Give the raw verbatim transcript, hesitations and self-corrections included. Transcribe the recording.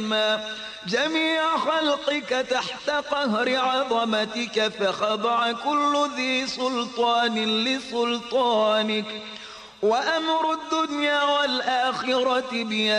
جميع خلقك تحت قهر عظمتك، فخضع كل ذي سلطان لسلطانك، وأمر الدنيا والآخرة بيدك